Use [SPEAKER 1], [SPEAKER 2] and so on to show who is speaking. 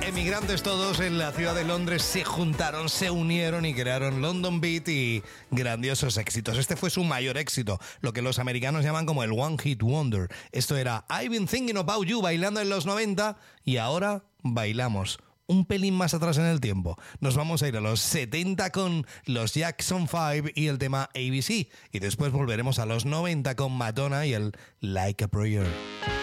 [SPEAKER 1] Emigrantes todos en la ciudad de Londres se juntaron, se unieron y crearon London Beat y grandiosos éxitos. Este fue su mayor éxito, lo que los americanos llaman como el One Hit Wonder. Esto era I've Been Thinking About You, bailando en los 90, y ahora bailamos un pelín más atrás en el tiempo. Nos vamos a ir a los 70 con los Jackson 5 y el tema ABC, y después volveremos a los 90 con Madonna y el Like a Prayer.